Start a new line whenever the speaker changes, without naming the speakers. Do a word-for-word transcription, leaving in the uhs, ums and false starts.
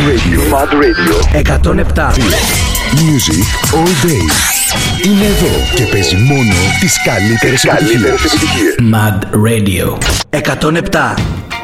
Radio. Mad Radio.
εκατόν επτά.
Music all day. Είναι εδώ και παίζει μόνο τις καλύτερες επιτυχίες.
Mad Radio. εκατόν επτά.